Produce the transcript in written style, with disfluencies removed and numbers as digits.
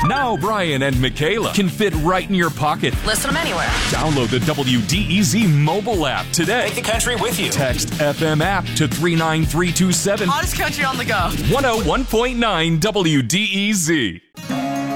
Now Brian and Michaela can fit right in your pocket. Listen to them anywhere. Download the WDEZ mobile app today. Take the country with you. Text FM app to 39327. Hottest country on the go. 101.9 WDEZ.